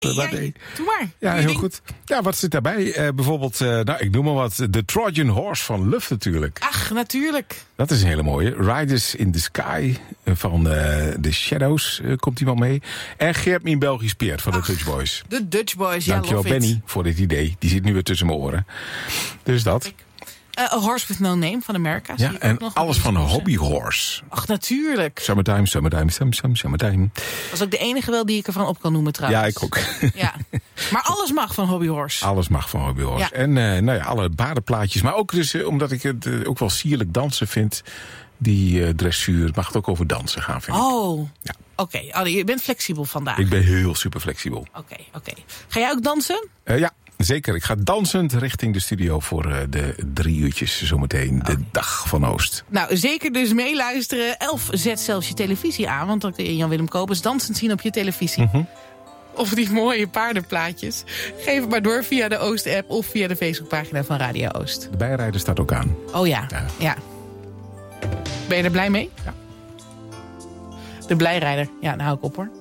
Nee. Doe maar. Ja, heel goed. Ja, wat zit daarbij? Bijvoorbeeld, ik noem maar wat. De Trojan Horse van Luf natuurlijk. Ach, natuurlijk. Dat is een hele mooie. Riders in the Sky van The Shadows komt iemand mee. En Geert Mien Belgisch Peert van de Dutch Boys. De Dutch Boys, ja, Dankjewel Benny voor dit idee. Die zit nu weer tussen mijn oren. Dus dat. A Horse with No Name van Amerika. Ja, en alles van Hobby Horse. Ach, natuurlijk. Summertime. Dat is ook de enige wel die ik ervan op kan noemen trouwens. Ja, ik ook. Ja. Maar alles mag van Hobby Horse. Alles mag van Hobby Horse. Ja. En alle badenplaatjes. Maar ook dus, omdat ik het ook wel sierlijk dansen vind. Die dressuur. Het mag het ook over dansen gaan, vind ik. Oh, Ja. Oké. Je bent flexibel vandaag. Ik ben heel super flexibel. Oké. Ga jij ook dansen? Ja, zeker. Ik ga dansend richting de studio voor de 3 uurtjes zometeen. De Dag van Oost. Nou, zeker dus meeluisteren. 11 zet zelfs je televisie aan. Want dan kun je Jan-Willem Kobus dansend zien op je televisie. Of die mooie paardenplaatjes. Geef het maar door via de Oost-app of via de Facebookpagina van Radio Oost. De bijrijder staat ook aan. Oh ja. Ben je er blij mee? Ja. De blijrijder. Ja, nou hou ik op hoor.